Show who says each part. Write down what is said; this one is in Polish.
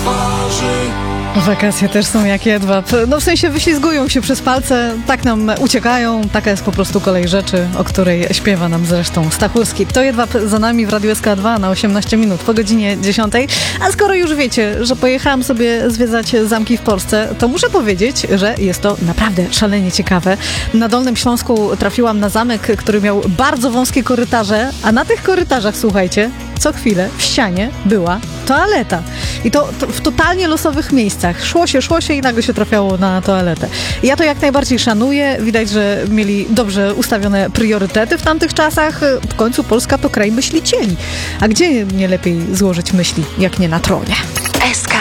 Speaker 1: twarzy.
Speaker 2: Wakacje też są jak jedwab. No w sensie wyślizgują się przez palce, tak nam uciekają. Taka jest po prostu kolej rzeczy, o której śpiewa nam zresztą Stachurski. To jedwab za nami w Radiu SK2 na 18 minut po godzinie 10. A skoro już wiecie, że pojechałam sobie zwiedzać zamki w Polsce, to muszę powiedzieć, że jest to naprawdę szalenie ciekawe. Na Dolnym Śląsku trafiłam na zamek, który miał bardzo wąskie korytarze, a na tych korytarzach, słuchajcie, co chwilę w ścianie była toaleta. I to w totalnie losowych miejscach. Szło się i nagle się trafiało na toaletę. I ja to jak najbardziej szanuję. Widać, że mieli dobrze ustawione priorytety w tamtych czasach. W końcu Polska to kraj myślicieli. A gdzie nie lepiej złożyć myśli, jak nie na tronie?
Speaker 3: SK